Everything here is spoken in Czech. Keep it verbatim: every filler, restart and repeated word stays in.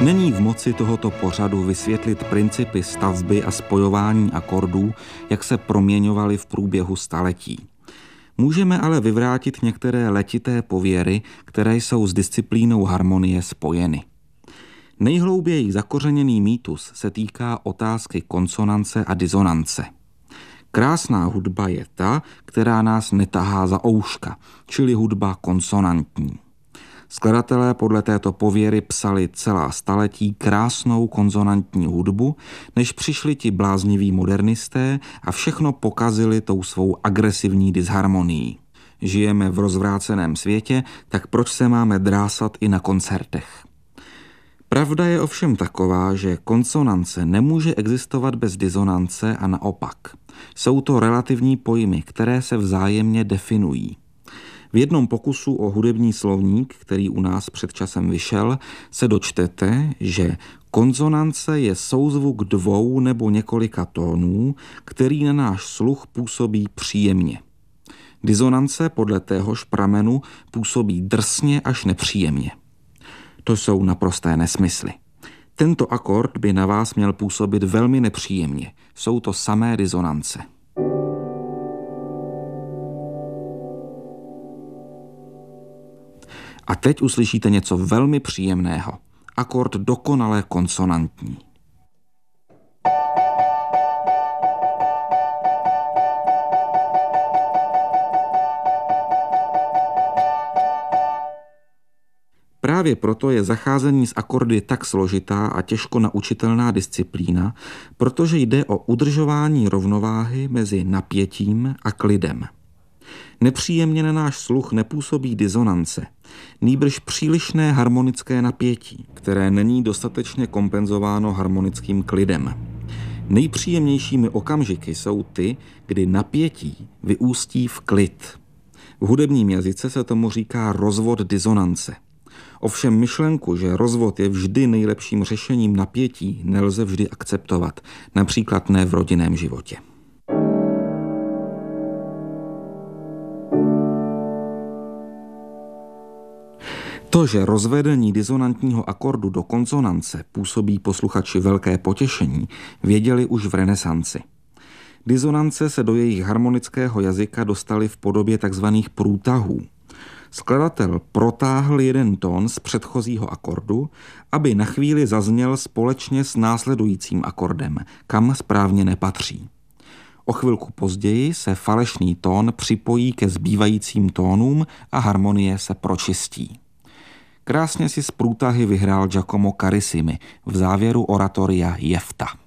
Není v moci tohoto pořadu vysvětlit principy stavby a spojování akordů, jak se proměňovaly v průběhu staletí. Můžeme ale vyvrátit některé letité pověry, které jsou s disciplínou harmonie spojeny. Nejhlouběji zakořeněný mýtus se týká otázky konsonance a disonance. Krásná hudba je ta, která nás netahá za ouška, čili hudba konsonantní. Skladatelé podle této pověry psali celá staletí krásnou konsonantní hudbu, než přišli ti blázniví modernisté a všechno pokazili tou svou agresivní disharmonií. Žijeme v rozvráceném světě, tak proč se máme drásat i na koncertech? Pravda je ovšem taková, že konsonance nemůže existovat bez disonance a naopak. Jsou to relativní pojmy, které se vzájemně definují. V jednom pokusu o hudební slovník, který u nás před časem vyšel, se dočtete, že konsonance je souzvuk dvou nebo několika tónů, který na náš sluch působí příjemně. Disonance podle téhož pramenu působí drsně až nepříjemně. To jsou naprosté nesmysly. Tento akord by na vás měl působit velmi nepříjemně. Jsou to samé disonance. A teď uslyšíte něco velmi příjemného. Akord dokonale konsonantní. Právě proto je zacházení s akordy tak složitá a těžko naučitelná disciplína, protože jde o udržování rovnováhy mezi napětím a klidem. Nepříjemně na náš sluch nepůsobí disonance, nýbrž přílišné harmonické napětí, které není dostatečně kompenzováno harmonickým klidem. Nejpříjemnějšími okamžiky jsou ty, kdy napětí vyústí v klid. V hudebním jazyce se tomu říká rozvod disonance. Ovšem myšlenku, že rozvod je vždy nejlepším řešením napětí, nelze vždy akceptovat, například ne v rodinném životě. To, že rozvedení disonantního akordu do konsonance působí posluchači velké potěšení, věděli už v renesanci. Disonance se do jejich harmonického jazyka dostaly v podobě tzv. Průtahů. Skladatel protáhl jeden tón z předchozího akordu, aby na chvíli zazněl společně s následujícím akordem, kam správně nepatří. O chvilku později se falešný tón připojí ke zbývajícím tónům a harmonie se pročistí. Krásně si s průtahy vyhrál Giacomo Carissimi v závěru oratoria Jefta.